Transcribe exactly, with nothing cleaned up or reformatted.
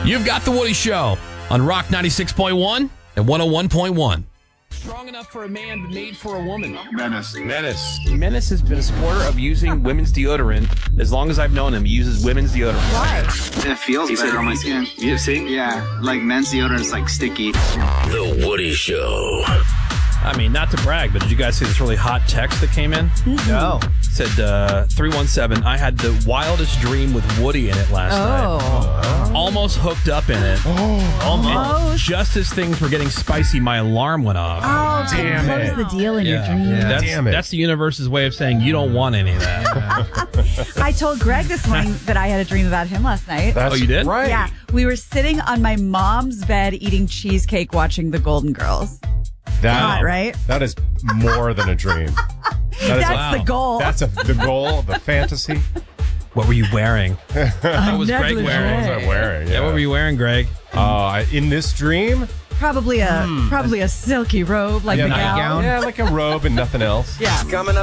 You've got The Woody Show on Rock ninety-six point one and one oh one point one. Strong enough for a man, but made for a woman. Menace. Menace. Menace has been a supporter of using women's deodorant. As long as I've known him, he uses women's deodorant. Why? It feels He better said on my he- skin. You see? Yeah, like men's deodorant is like sticky. The Woody Show. I mean, not to brag, but did you guys see this really hot text that came in? No. It said uh, three one seven, I had the wildest dream with Woody in it last night. Oh. Almost hooked up in it. Oh. Almost. Just as things were getting spicy, my alarm went off. Oh, Damn what it. is the deal in your Yeah. dream? Yeah. That's, Damn it. that's the universe's way of saying you don't want any of that. I told Greg this morning that I had a dream about him last night. That's Oh, you did? Right. Yeah, we were sitting on my mom's bed eating cheesecake watching The Golden Girls. That, Hot, right? That is more than a dream. That is That's wow. the goal. That's a, the goal, the fantasy. What were you wearing? What was Greg negligee. wearing? What was I wearing? Yeah, what were you wearing, Greg? Uh, I- in this dream? probably a probably a silky robe like Yeah, the gal. Yeah, like a robe and nothing else. Yeah. Coming up.